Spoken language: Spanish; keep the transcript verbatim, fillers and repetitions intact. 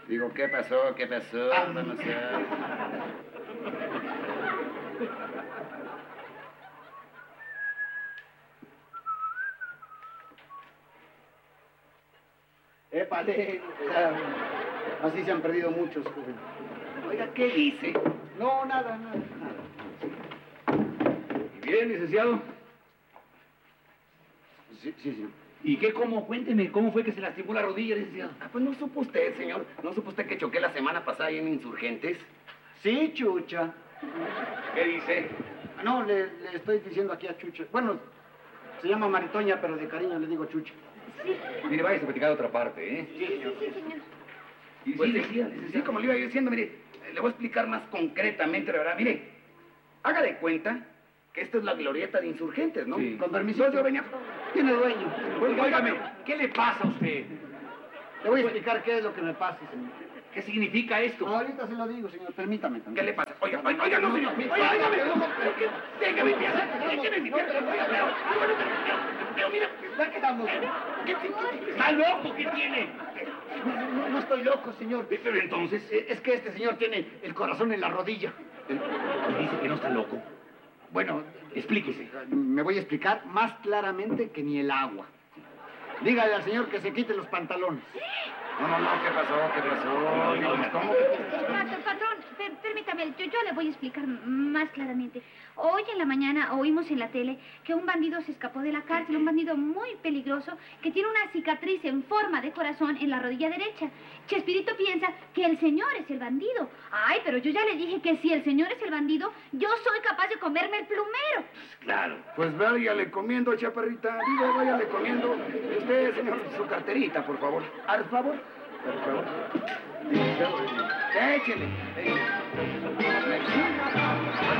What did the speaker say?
Digo, ¿qué pasó? ¿Qué pasó? Ah. Vamos a... Épale, ya, así se han perdido muchos, joven. Oiga, ¿qué dice? No, nada, nada, nada. ¿Y bien, licenciado? Sí, sí, sí. ¿Y qué, cómo? Cuénteme, ¿cómo fue que se lastimó la rodilla, licenciado? Ah, pues no supo usted, señor. ¿No supo usted que choqué la semana pasada ahí en Insurgentes? Sí, Chucha. ¿Qué dice? No, le, le estoy diciendo aquí a Chucha. Bueno, se llama Maritoña, pero de cariño le digo Chucha. Mire, vaya a platicar de otra parte, ¿eh? Sí, señor. Sí, señor. Y Pues sí, sí, decía, sí, licenciado. como le iba yo diciendo, mire, le voy a explicar más concretamente, la verdad. Mire, haga de cuenta que esta es la glorieta de Insurgentes, ¿no? Sí. Con permiso. Yo venía... Tiene dueño. Oiga, óigame, ¿qué le pasa a usted? Le voy a explicar qué es lo que me pasa, señor. ¿Qué significa esto? Ahorita se lo digo, señor. Permítame. ¿Qué le pasa? Oiga, oiga, oiga, no, señor. Oiga, óigame, pero que... Déjame empezar, déjame empezar. Oiga, pero... Pero, pero, mira... Ya quedamos. ¿Qué, qué, qué, ¿Está loco? ¿Qué tiene? No, no, no estoy loco, señor. Pero entonces, Eh, Es que este señor tiene el corazón en la rodilla. me dice que no está loco. Bueno, Explíquese. me voy a explicar más claramente que ni el agua. Dígale al señor que se quite los pantalones. No, no, no, ¿qué pasó? ¿Qué pasó? Digo, ¿cómo que...? Patrón, patrón, per- permítame, yo, yo le voy a explicar más claramente. Hoy en la mañana oímos en la tele que un bandido se escapó de la cárcel, un bandido muy peligroso que tiene una cicatriz en forma de corazón en la rodilla derecha. Chespirito piensa que el señor es el bandido. Ay, pero yo ya le dije que si el señor es el bandido, yo soy capaz de comerme el plumero. Claro. Pues váyale comiendo, chaparrita. Digo, váyale comiendo. Usted, señor, su carterita, por favor. Por favor. Por favor. Échele. Échele.